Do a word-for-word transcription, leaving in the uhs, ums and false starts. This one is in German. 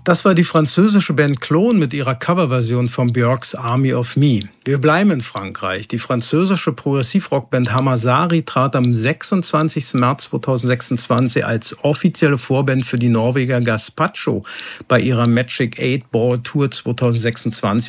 Das war die französische Band Clone mit ihrer Coverversion von Björks Army of Me. Wir bleiben in Frankreich. Die französische Progressivrockband Hamazari trat am sechsundzwanzigsten März zweitausendsechsundzwanzig als offizielle Vorband für die Norweger Gazpacho bei ihrer Magic Eight Ball Tour zweitausendsechsundzwanzig